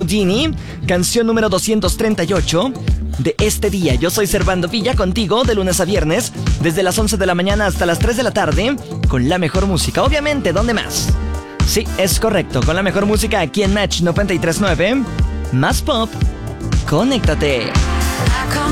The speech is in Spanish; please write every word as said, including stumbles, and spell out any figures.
Houdini, canción número doscientos treinta y ocho de este día. Yo soy Servando Villa, contigo de lunes a viernes, desde las once de la mañana hasta las tres de la tarde, con la mejor música. Obviamente, ¿dónde más? Sí, es correcto, con la mejor música aquí en Match noventa y tres punto nueve. Más pop, conéctate.